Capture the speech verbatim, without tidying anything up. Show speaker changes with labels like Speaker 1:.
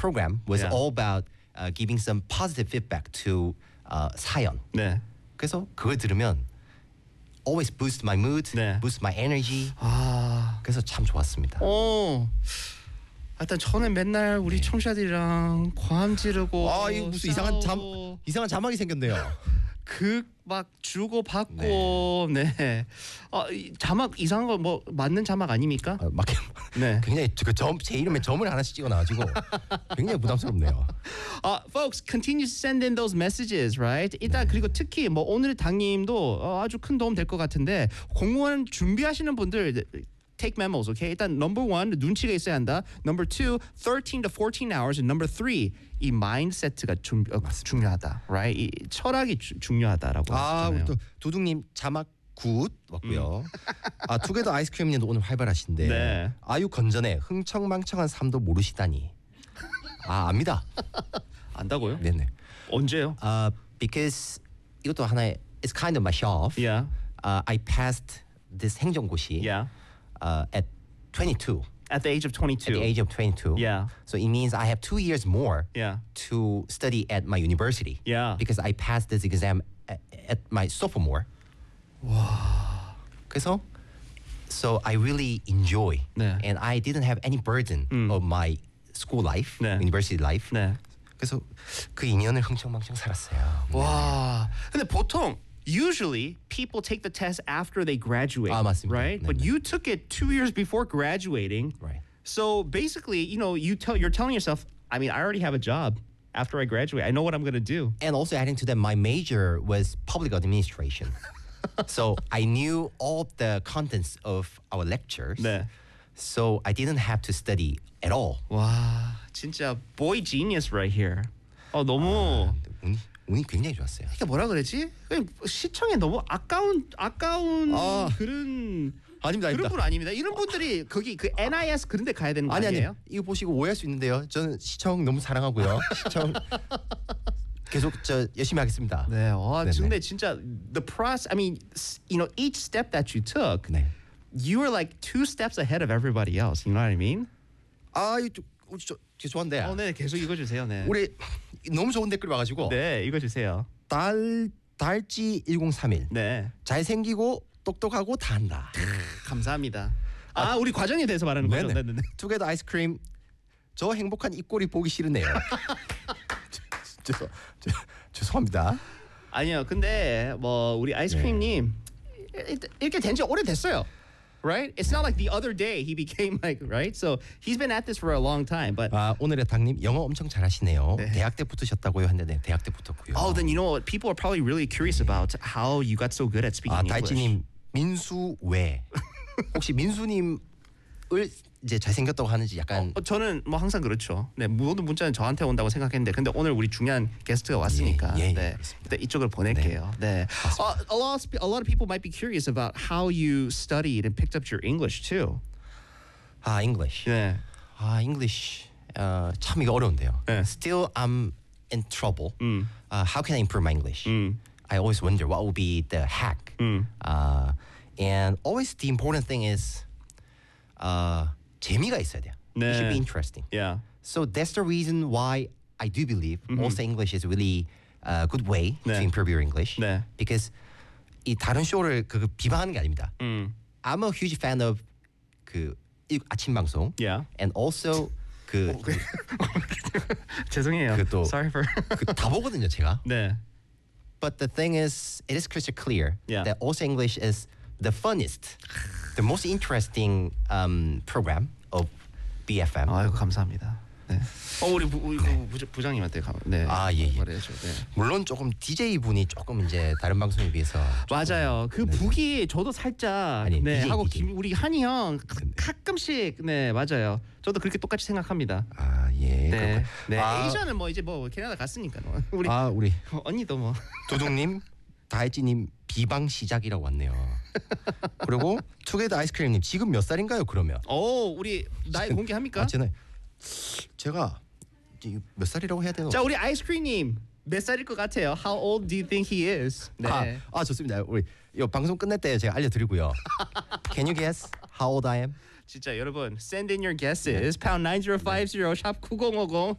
Speaker 1: program was
Speaker 2: Yeah.
Speaker 1: all about uh, giving some positive feedback to uh, 사연.
Speaker 2: 네.
Speaker 1: 그래서 그걸 들으면 always boost my mood,
Speaker 2: 네.
Speaker 1: boost my energy.
Speaker 2: 아,
Speaker 1: 그래서 참 좋았습니다.
Speaker 2: 어. 일단 저는 맨날 우리 청취자들이랑 과음 지르고
Speaker 1: 아, 이거 무슨 이상한 잠
Speaker 2: 싸우고
Speaker 1: 이상한 자막이 생겼네요.
Speaker 2: 극 막 주고 받고 네. 아, 이 자막 이상한 거 뭐 맞는 자막 아닙니까?
Speaker 1: 아, 막
Speaker 2: 네.
Speaker 1: 굉장히 그점제 이름에 점을 하나씩 찍어놔가지고 굉장히 부담스럽네요.
Speaker 2: 아, folks, continue to send in those messages, right? 일단 그리고 특히 뭐 오늘의 당님도 어, 아주 큰 도움 될 것 같은데 공무원 준비하시는 분들 take memos, okay? 일단 number one 눈치가 있어야 한다. Number two, thirteen to fourteen hours. And number three, 이 마인드세트가 중, 어, 중요하다, right? 이 철학이 주, 중요하다라고.
Speaker 1: 아, 우리
Speaker 2: 하잖아요.
Speaker 1: 또 도둑님 자막 굿 왔고요. 아, 투게더 아이스크림님도 오늘 활발하신데
Speaker 2: 네.
Speaker 1: 아유 건전에 흥청망청한 삶도 모르시다니. 아, 압니다.
Speaker 2: 안다고요?
Speaker 1: 네네.
Speaker 2: 언제요?
Speaker 1: Uh, because 이것도 하나의 it's kind of my show off.
Speaker 2: Yeah.
Speaker 1: Uh, I passed this 행정고시
Speaker 2: Yeah.
Speaker 1: uh, at twenty-two.
Speaker 2: At the age of twenty-two.
Speaker 1: At the age of twenty-two.
Speaker 2: Yeah.
Speaker 1: So it means I have two years more
Speaker 2: Yeah.
Speaker 1: to study at my university.
Speaker 2: Yeah.
Speaker 1: Because I passed this exam at, at my sophomore.
Speaker 2: 와.
Speaker 1: 그래서 so I really enjoy
Speaker 2: 네.
Speaker 1: and I didn't have any burden of my school life,
Speaker 2: 네.
Speaker 1: university life.
Speaker 2: 네.
Speaker 1: 그래서 그 이 년을 흥청망청 살았어요.
Speaker 2: 와. 근데 보통 usually people take the test after they graduate.
Speaker 1: 아, 맞습니다.
Speaker 2: Right?
Speaker 1: 네,
Speaker 2: But
Speaker 1: 네.
Speaker 2: you took it two years before graduating.
Speaker 1: Right.
Speaker 2: So basically, you know, you tell you're telling yourself, I mean, I already have a job after I graduate. I know what I'm going to do.
Speaker 1: And also adding to that, my major was public administration. So I knew all the contents of our lectures.
Speaker 2: 네.
Speaker 1: So I didn't have to study at all.
Speaker 2: 와, 진짜 boy genius right here. 어, 너무
Speaker 1: 운이, 운이 굉장히 좋았어요.
Speaker 2: 이게 뭐라 그랬지? 그냥 시청에 너무 아까운 아까운
Speaker 1: 아.
Speaker 2: 그런
Speaker 1: 아닙니다,
Speaker 2: 그런
Speaker 1: 아닙니다.
Speaker 2: 분 아닙니다. 이런 분들이 거기 그 엔 아이 에스 그런 데 가야 되는 거
Speaker 1: 아니
Speaker 2: 아니에요?
Speaker 1: 아니 이거 보시고 오해할 수 있는데요. 저는 시청 너무 사랑하고요. 시청 계속 저 열심히 하겠습니다.
Speaker 2: 네, 와,
Speaker 1: 네네.
Speaker 2: 근데 진짜 the process. I mean, s- you know, each step that you took,
Speaker 1: 네.
Speaker 2: you were like two steps ahead of everybody else. You know what I mean?
Speaker 1: 아, 이거 좀- 어, 저, 죄송한데
Speaker 2: 어, 네, 계속 읽어주세요. 네,
Speaker 1: 우리 너무 좋은 댓글 와가지고
Speaker 2: 네, 읽어주세요.
Speaker 1: 달 달지 일공삼일
Speaker 2: 네,
Speaker 1: 잘생기고 똑똑하고 다 한다.
Speaker 2: 감사합니다. 아, 우리 과정에 대해서 말하는 거죠?
Speaker 1: 네네.
Speaker 2: 네, 네.
Speaker 1: 투게더 아이스크림 저 행복한 입꼬리 보기 싫으네요. 죄송 죄- 죄송합니다.
Speaker 2: 아니요, 근데 뭐 우리 아이스크림님 이렇게 된 지 오래 됐어요. Right? It's not like the other day he became like, right? So he's been at this for a long time. But
Speaker 1: 아, 오늘의 당님 영어 엄청 잘하시네요.
Speaker 2: 네.
Speaker 1: 대학 때 붙으셨다고요 했는데 네, 대학 때 붙었고요.
Speaker 2: oh, then you know what? People are probably really curious about how you got so good at speaking
Speaker 1: 아,
Speaker 2: English.
Speaker 1: 달지님 민수 외 혹시 민수님을 이제 잘생겼다고 하는지 약간
Speaker 2: 어, 저는 뭐 항상 그렇죠. 네, 모든 문자는 저한테 온다고 생각했는데, 근데 오늘 우리 중요한 게스트가 왔으니까,
Speaker 1: 예, 예,
Speaker 2: 네,
Speaker 1: 그렇습니다.
Speaker 2: 네, 이쪽을 보낼게요. 네, uh, a lot, of, a lot of people might be curious about how you studied and picked up your English too.
Speaker 1: 아, English.
Speaker 2: 네,
Speaker 1: 아, English. 어, 참 이거 어려운데요.
Speaker 2: 네.
Speaker 1: Still I'm in trouble.
Speaker 2: 음.
Speaker 1: Uh, how can I improve my English?
Speaker 2: 음.
Speaker 1: I always wonder what will be the hack.
Speaker 2: 음.
Speaker 1: Uh, and always the important thing is uh, 재미가 있어야 돼요. It
Speaker 2: 네.
Speaker 1: should be interesting.
Speaker 2: yeah,
Speaker 1: So that's the reason why I do believe also English is really a good way
Speaker 2: 네.
Speaker 1: to improve your English.
Speaker 2: 네.
Speaker 1: Because 이 다른 쇼를 그 비방하는 게 아닙니다.
Speaker 2: 음.
Speaker 1: I'm a huge fan of 그 이- 아침 방송.
Speaker 2: yeah.
Speaker 1: And also 그, 그,
Speaker 2: 죄송해요.
Speaker 1: 그 또-
Speaker 2: Sorry for.
Speaker 1: 그 다 보거든요, 제가.
Speaker 2: 네.
Speaker 1: But the thing is, it is crystal clear
Speaker 2: Yeah.
Speaker 1: that also English is the funnest, the most interesting um, program of B F M.
Speaker 2: 아이고 감사합니다. 네. 어 우리 부, 우리 그 부장, 부장님한테 가. 네.
Speaker 1: 아, 예, 예.
Speaker 2: 말해야죠. 네.
Speaker 1: 물론 조금 디제이 분이 조금 이제 다른 방송에 비해서
Speaker 2: 맞아요. 그 북이 저도 살짝
Speaker 1: 아니,
Speaker 2: 네
Speaker 1: 디제이,
Speaker 2: 하고
Speaker 1: 디제이.
Speaker 2: 김, 우리 한이 형 가- 가끔씩 네 맞아요. 저도 그렇게 똑같이 생각합니다.
Speaker 1: 아, 예.
Speaker 2: 네.
Speaker 1: 그렇군.
Speaker 2: 네.
Speaker 1: 아,
Speaker 2: 에이션은 뭐 이제 뭐 캐나다 갔으니까 뭐. 우리
Speaker 1: 아, 우리
Speaker 2: 어, 언니도 뭐.
Speaker 1: 도둑님, 다혜지님 비방 시작이라고 왔네요. 그리고 투게더 아이스크림님 지금 몇 살인가요? 그러면?
Speaker 2: 오 우리 나이 공개합니까?
Speaker 1: 아, 제 나이 제가 이제 몇 살이라고 해야 되나?
Speaker 2: 자 우리 아이스크림님 몇 살일 것 같아요? How old do you think he is? 네.
Speaker 1: 아, 아 좋습니다. 우리 이 방송 끝날 때 제가 알려드리고요. Can you guess how old I am?
Speaker 2: 진짜 여러분 send in your guesses. pound nine zero five zero 샵 구공오공